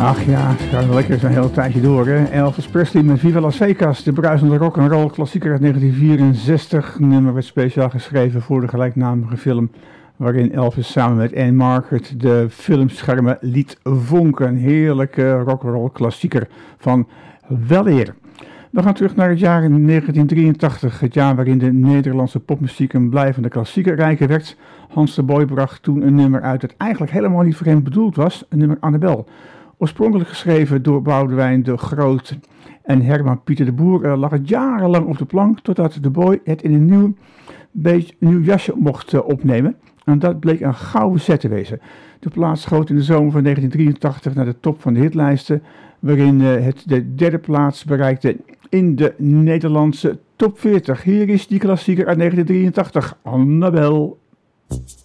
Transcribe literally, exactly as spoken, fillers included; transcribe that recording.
Ach ja, het gaat wel lekker zo'n hele tijdje door, hè. Elvis Presley met Viva Las Vegas, de bruisende rock'n'roll klassieker uit negentien vierenzestig. Het nummer werd speciaal geschreven voor de gelijknamige film, waarin Elvis samen met Anne Margaret de filmschermen liet vonken. Een heerlijke rock'n'roll klassieker van weleer. We gaan terug naar het jaar negentien drieëntachtig, het jaar waarin de Nederlandse popmuziek een blijvende klassieker rijker werd. Hans de Boy bracht toen een nummer uit dat eigenlijk helemaal niet voor hem bedoeld was, een nummer Annabel. Oorspronkelijk geschreven door Boudewijn de Groot en Herman Pieter de Boer lag het jarenlang op de plank, totdat de Boy het in een nieuw, beetje, een nieuw jasje mocht uh, opnemen. En dat bleek een gouden zet te wezen. De plaat schoot in de zomer van negentien drieëntachtig naar de top van de hitlijsten, waarin uh, het de derde plaats bereikte in de Nederlandse top veertig. Hier is die klassieker uit negentien drieëntachtig, Annabel.